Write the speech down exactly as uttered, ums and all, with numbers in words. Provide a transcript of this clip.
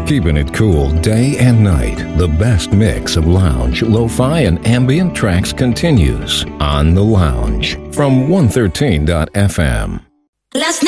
Keeping it cool day and night, the best mix of lounge, lo-fi, and ambient tracks continues on The Lounge from one thirteen dot f m. Last